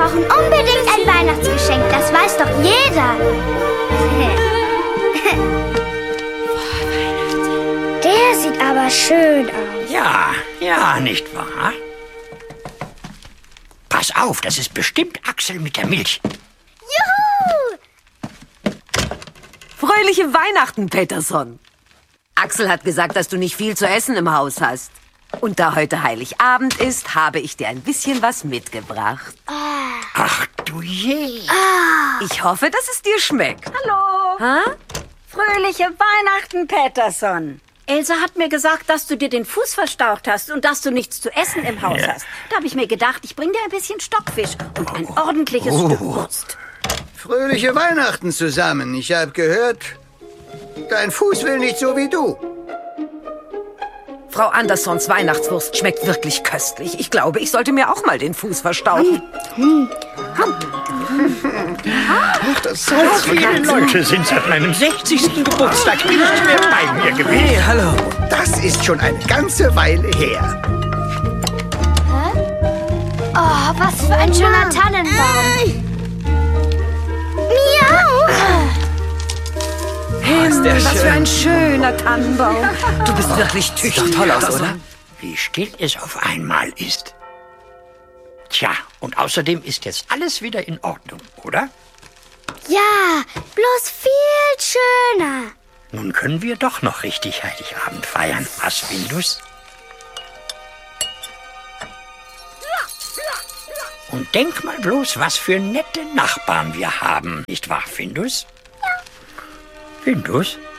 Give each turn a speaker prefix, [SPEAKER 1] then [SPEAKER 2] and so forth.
[SPEAKER 1] brauchen unbedingt ein Weihnachtsgeschenk. Das weiß doch jeder. Der sieht aber schön aus.
[SPEAKER 2] Ja, nicht wahr? Pass auf, das ist bestimmt Axel mit der Milch.
[SPEAKER 1] Juhu!
[SPEAKER 3] Fröhliche Weihnachten, Peterson. Axel hat gesagt, dass du nicht viel zu essen im Haus hast. Und da heute Heiligabend ist, habe ich dir ein bisschen was mitgebracht.
[SPEAKER 2] Ach du je.
[SPEAKER 3] Ich hoffe, dass es dir schmeckt.
[SPEAKER 4] Hallo.
[SPEAKER 3] Ha?
[SPEAKER 4] Fröhliche Weihnachten, Peterson. Ilse hat mir gesagt, dass du dir den Fuß verstaucht hast und dass du nichts zu essen im Haus hast. Da habe ich mir gedacht, ich bringe dir ein bisschen Stockfisch und ein ordentliches Stück Wurst.
[SPEAKER 5] Fröhliche Weihnachten zusammen. Ich habe gehört, dein Fuß will nicht so wie du.
[SPEAKER 3] Frau Andersons Weihnachtswurst schmeckt wirklich köstlich. Ich glaube, ich sollte mir auch mal den Fuß verstauchen.
[SPEAKER 2] So viele Leute sind seit meinem 60. Geburtstag nicht mehr bei mir gewesen.
[SPEAKER 5] Hey, hallo. Das ist schon eine ganze Weile her.
[SPEAKER 1] Oh, was für ein schöner Tannenbaum. Miau!
[SPEAKER 3] Was für ein schöner Tannenbaum. Du bist wirklich tüchtig.
[SPEAKER 2] Sieht doch toll aus, oder? Wie still es auf einmal ist. Tja, und außerdem ist jetzt alles wieder in Ordnung, oder?
[SPEAKER 1] Ja, bloß viel schöner.
[SPEAKER 2] Nun können wir doch noch richtig Heiligabend feiern. Was, Findus? Und denk mal bloß, was für nette Nachbarn wir haben. Nicht wahr, Findus? Ja. Findus?